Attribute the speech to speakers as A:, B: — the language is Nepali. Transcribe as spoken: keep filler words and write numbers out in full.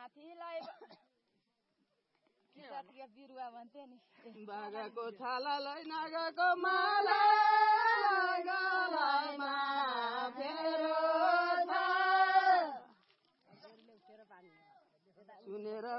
A: माथिलाई किताबको बिरुवा भन्थे नि
B: बागाको छालालाई नागाको माला